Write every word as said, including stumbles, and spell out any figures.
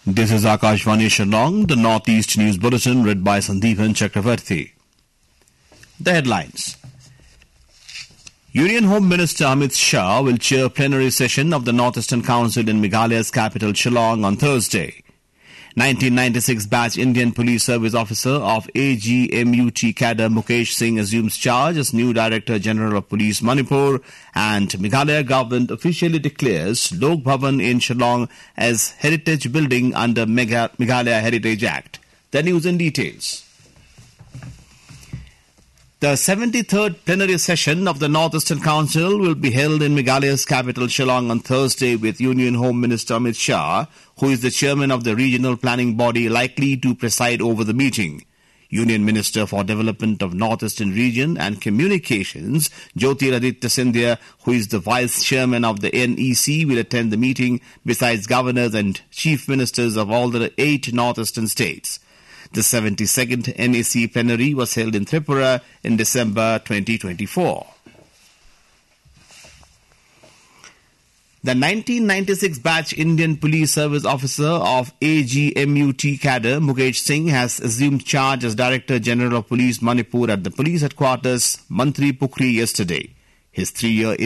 This is Akashvani Shillong, the Northeast News Bulletin read by Sandeepan Chakravarti. The headlines. Union Home Minister Amit Shah will chair plenary session of the North-Eastern Council in Meghalaya's capital Shillong on Thursday. nineteen ninety-six batch Indian Police Service Officer of A G M U T cadre Mukesh Singh assumes charge as new Director General of Police Manipur, and Meghalaya government officially declares Lok Bhavan in Shillong as heritage building under Megha- Meghalaya Heritage Act. The news in details. The seventy-third plenary session of the North-Eastern Council will be held in Meghalaya's capital Shillong on Thursday, with Union Home Minister Amit Shah, who is the chairman of the regional planning body, likely to preside over the meeting. Union Minister for Development of North-Eastern Region and Communications, Jyotiraditya Scindia, who is the vice chairman of the N E C, will attend the meeting, besides governors and chief ministers of all the eight northeastern states. The seventy-second N E C plenary was held in Tripura in December twenty twenty-four. The nineteen ninety-six batch Indian Police Service Officer of A G M U T cadre Mukesh Singh has assumed charge as Director General of Police Manipur at the police headquarters Mantri Pukri yesterday. His three-year